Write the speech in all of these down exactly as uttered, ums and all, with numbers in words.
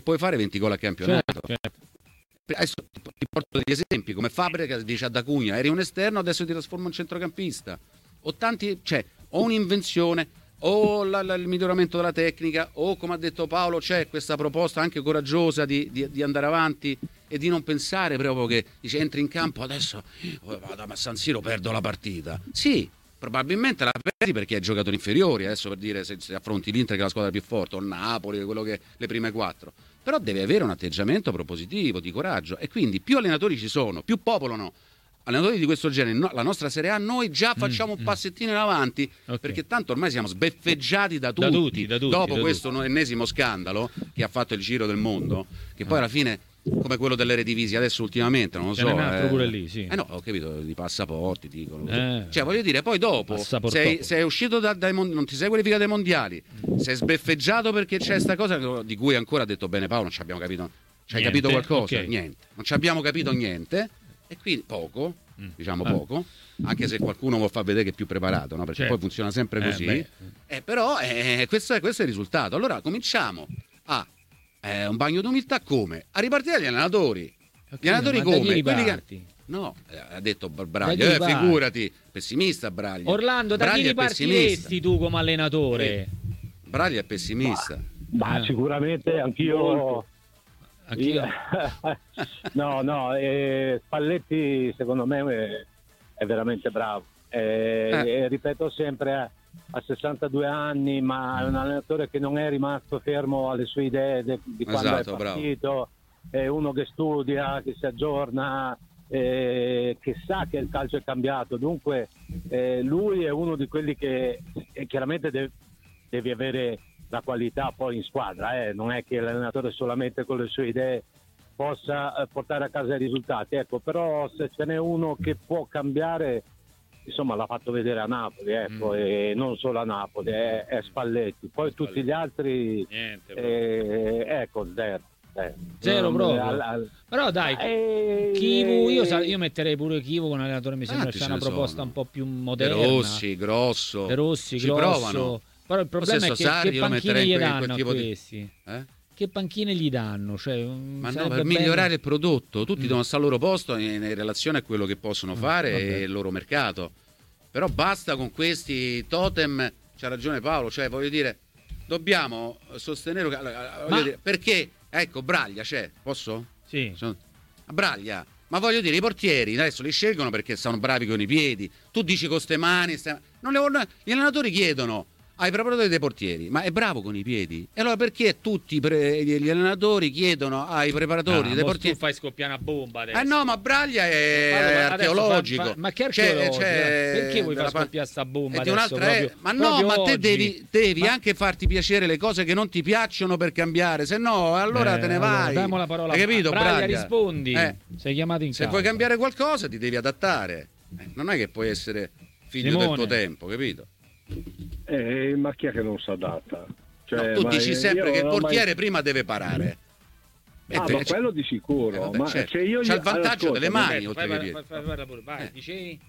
puoi fare venti gol a campionato. Certo, certo. Adesso ti porto degli esempi, come Fabregas dice ad Acugna, eri un esterno, adesso ti trasformo in centrocampista. O tanti, cioè, o un'invenzione, o la, la, il miglioramento della tecnica, o come ha detto Paolo c'è questa proposta anche coraggiosa di, di, di andare avanti e di non pensare proprio che dice entri in campo adesso oh, vado a San Siro, perdo la partita. Sì, probabilmente la perdi perché hai giocatori inferiori, adesso per dire se, se affronti l'Inter che è la squadra più forte, o il Napoli, quello che le prime quattro, però devi avere un atteggiamento propositivo, di coraggio, e quindi più allenatori ci sono, più popolano allenatori di questo genere, no, la nostra Serie A, noi già facciamo mm, un passettino in avanti, okay. Perché tanto ormai siamo sbeffeggiati da tutti, da tutti, da tutti dopo da questo tutti. ennesimo scandalo che ha fatto il giro del mondo, che poi alla fine, come quello dell'Eredivisie adesso ultimamente, non lo Ce so, n'è un altro eh, pure lì, sì. eh no, ho capito, di passaporti dicono, eh, cioè voglio dire, poi dopo sei, sei uscito da, dai non ti sei qualificato ai mondiali, sei sbeffeggiato perché c'è sta cosa di cui ancora ha detto bene Paolo, non ci abbiamo capito, ci hai capito qualcosa? Okay. Niente, non ci abbiamo capito niente, e quindi poco, diciamo ah. poco, anche se qualcuno vuol far vedere che è più preparato, no? Perché certo. Poi funziona sempre così, eh, eh, però eh, questo, è, questo è il risultato. Allora cominciamo a eh, un bagno d'umiltà, come? A ripartire dagli allenatori. Okay, gli allenatori come? Quelli che... No, eh, ha detto Braglia, eh, figurati, pessimista Braglia. Orlando, da Braglia chi ripartiresti tu come allenatore? Braglia è pessimista. Ma, ma sicuramente anch'io... Anch'io. no, no, eh, Spalletti secondo me è, è veramente bravo. Eh, eh. E, ripeto sempre, a, a sessantadue anni, ma è un allenatore che non è rimasto fermo alle sue idee de, di quando esatto, è partito. Bravo. È uno che studia, che si aggiorna, eh, che sa che il calcio è cambiato. Dunque, eh, lui è uno di quelli che eh, chiaramente deve, devi avere la qualità poi in squadra, eh. Non è che l'allenatore solamente con le sue idee possa eh, portare a casa i risultati, ecco, però se ce n'è uno che può cambiare, insomma l'ha fatto vedere a Napoli, ecco, mm. e non solo a Napoli, è, è Spalletti, poi Spalletti. Tutti gli altri niente, eh, ecco, zero zero, zero proprio al, al... però dai eh, Chivu, io, io metterei pure Chivu con allenatore, mi sembra c'è una proposta sono. Un po' più moderna, De Rossi, grosso, De Rossi, ci grosso. Provano. Però il problema è che, Sarri, che panchine gli danno a questi? Di... Eh? Che panchine gli danno? Cioè, ma no, per bello... migliorare il prodotto, tutti mm. devono stare al loro posto in, in relazione a quello che possono fare mm, e il loro mercato. Però basta con questi totem, c'ha ragione Paolo, cioè voglio dire, dobbiamo sostenere, voglio ma... dire, perché, ecco, Braglia c'è, posso? Sì. Sono... Braglia, ma voglio dire, i portieri adesso li scelgono perché sono bravi con i piedi, tu dici con ste mani, ste... Non le... gli allenatori chiedono ai preparatori dei portieri, ma è bravo con i piedi? E allora perché tutti pre- gli allenatori chiedono ai preparatori no, dei portieri? Tu fai scoppiare una bomba adesso. Eh no, ma Braglia è allora, archeologico. Fa, fa, ma che archeologico? C'è, c'è perché vuoi far scoppiare sta bomba adesso? Un'altra è, ma no, ma te devi, devi ma... anche farti piacere le cose che non ti piacciono per cambiare, se no allora eh, te ne vai. Allora, la parola. Hai capito, Braglia? Braglia? Rispondi. Eh. Sei chiamato in Se casa. vuoi cambiare qualcosa ti devi adattare. Eh, non è che puoi essere figlio Simone. del tuo tempo, capito? Eh, ma chi è che non si adatta? Cioè, no, tu dici sempre che il portiere mai... prima deve parare. Ah, ma quello di sicuro. Eh, vabbè, ma certo. cioè io c'ha il vantaggio ascolta, delle mani vai, oltre vai, che i piedi. vai, vai, vai, vai, eh. Dicevi?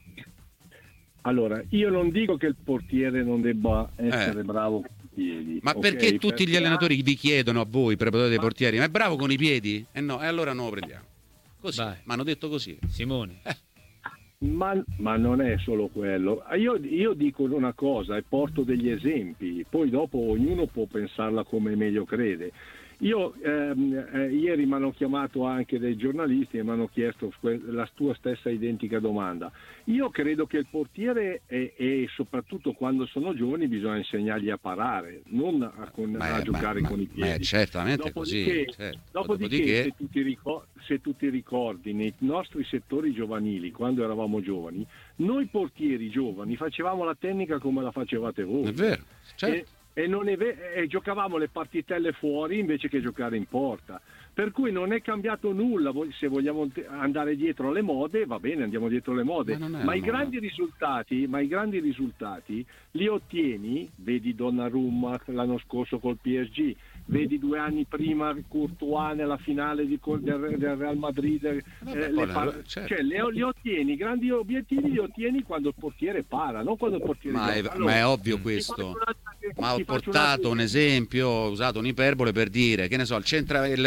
Allora, io non dico che il portiere non debba essere eh. bravo con i piedi. Ma okay? perché tutti perché gli allenatori vi chiedono a voi, preparatori dei ma... portieri, ma è bravo con i piedi? Eh no, e allora non lo prendiamo. Così, mi hanno detto così. Simone. Eh. Ma, ma non è solo quello. Io, io dico una cosa e porto degli esempi, poi dopo ognuno può pensarla come meglio crede. Io ehm, eh, ieri mi hanno chiamato anche dei giornalisti e mi hanno chiesto la tua stessa identica domanda. Io credo che il portiere e, e soprattutto quando sono giovani bisogna insegnargli a parare, non a, con, ma, a giocare ma, con ma, i piedi. Ma è certamente dopodiché, così. Certo. Dopodiché, dopodiché... Se, tu ti ricordi, se tu ti ricordi, nei nostri settori giovanili, quando eravamo giovani, noi portieri giovani facevamo la tecnica come la facevate voi. È vero, certo. E, E, non è ve- e giocavamo le partitelle fuori invece che giocare in porta, per cui non è cambiato nulla. Se vogliamo andare dietro alle mode, va bene, andiamo dietro le mode, ma, ma i grandi risultati ma i grandi risultati li ottieni, vedi Donnarumma l'anno scorso col P S G, vedi due anni prima Courtois nella finale di, del, del Real Madrid, eh, Vabbè, le par- certo. Cioè le, li ottieni, i grandi obiettivi li ottieni quando il portiere para, non quando il portiere ma è, allora, ma è ovvio questo, ma ho portato un esempio, ho usato un'iperbole per dire, che ne so, il centro, il